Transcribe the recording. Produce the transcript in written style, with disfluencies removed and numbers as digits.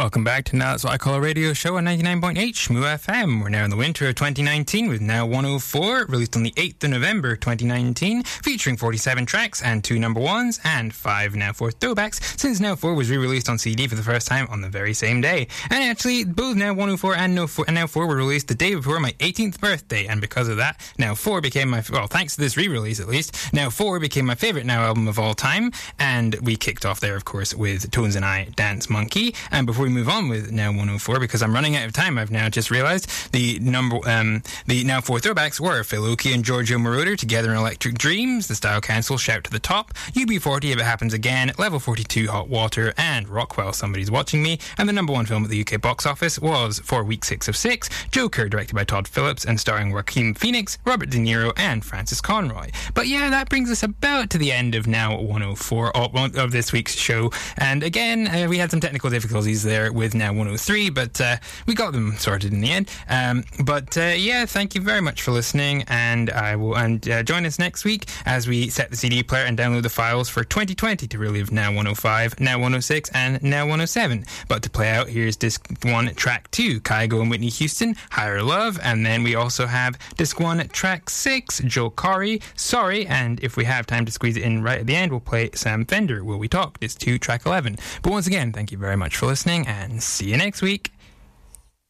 Welcome back to Now That's What I Call a Radio Show on 99.8 Shmoo FM. We're now in the winter of 2019 with Now 104, released on the 8th of November 2019, featuring 47 tracks and 2 number ones and 5 Now 4 throwbacks, since Now 4 was re-released on CD for the first time on the very same day. And actually, both Now 104 and Now 4 were released the day before my 18th birthday, and because of that, Now 4 became my, well, thanks to this re-release at least, Now 4 became my favourite Now album of all time, and we kicked off there, of course, with Tones and I, Dance Monkey. And before we move on with Now 104, because I'm running out of time, I've now just realised, the Now 4 throwbacks were Phil Oakey and Giorgio Moroder together in Electric Dreams, The Style Council, Shout to the Top, UB40, If It Happens Again, Level 42, Hot Water, and Rockwell, Somebody's Watching Me. And the number one film at the UK box office was, for week 6 of 6, Joker, directed by Todd Phillips and starring Joaquin Phoenix, Robert De Niro, and Francis Conroy. But yeah, that brings us about to the end of Now 104 of this week's show. And again, we had some technical difficulties there with Now 103, but we got them sorted in the end. Yeah, thank you very much for listening, and join us next week as we set the CD player and download the files for 2020 to relive Now 105, Now 106, and Now 107. But to play out, here's Disc 1, Track 2, Kygo and Whitney Houston, Higher Love, and then we also have Disc 1, Track 6, Joe Corey, Sorry, and if we have time to squeeze it in right at the end, we'll play Sam Fender, Will We Talk, Disc 2, Track 11. But once again, thank you very much for listening, and see you next week.